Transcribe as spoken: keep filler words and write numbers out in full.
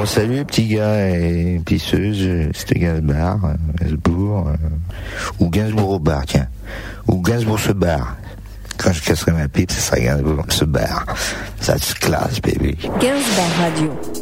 Bon, salut les petits gars et pisseuses, c'était Gainsbourg, Gainsbourg, euh, ou Gainsbourg au bar, tiens. Ou Gainsbourg se barre. Quand je casserai ma pipe, ça sera Gainsbourg se barre. Ça se classe, baby. Gainsbourg Radio.